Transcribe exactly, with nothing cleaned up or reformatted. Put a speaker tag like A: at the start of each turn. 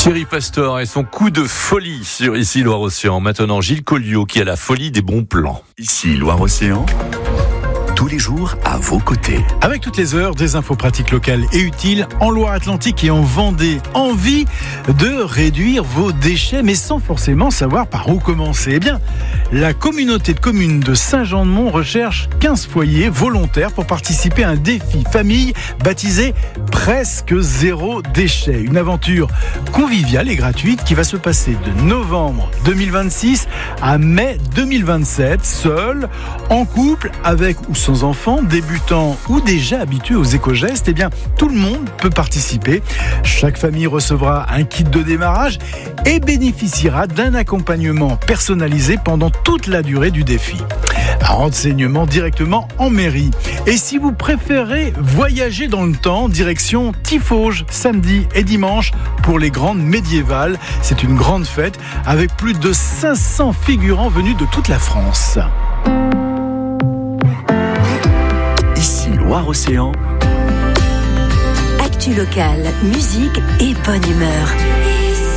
A: Thierry Pastor et son coup de folie sur Ici Loire-Océan. Maintenant, Gilles Colliot qui a la folie des bons plans.
B: Ici Loire-Océan, tous les jours à vos côtés.
C: Avec toutes les heures, des infos pratiques locales et utiles en Loire-Atlantique et en Vendée. Envie de réduire vos déchets, mais sans forcément savoir par où commencer. Eh bien, la communauté de communes de Saint-Jean-de-Mont recherche quinze foyers volontaires pour participer à un défi famille baptisé Presque Zéro Déchet. Une aventure conviviale et gratuite qui va se passer de novembre deux mille vingt-six à mai deux mille vingt-sept, seul, en couple, avec ou sans enfants, débutants ou déjà habitués aux éco-gestes. Eh bien, tout le monde peut participer. Chaque famille recevra un kit de démarrage et bénéficiera d'un accompagnement personnalisé pendant toute la durée du défi. Un renseignement directement en mairie. Et si vous préférez voyager dans le temps, direction Tiffauges, samedi et dimanche pour les grandes médiévales. C'est une grande fête avec plus de cinq cents figurants venus de toute la France.
B: Ici Loire-Océan,
D: Actu locale, musique et bonne humeur.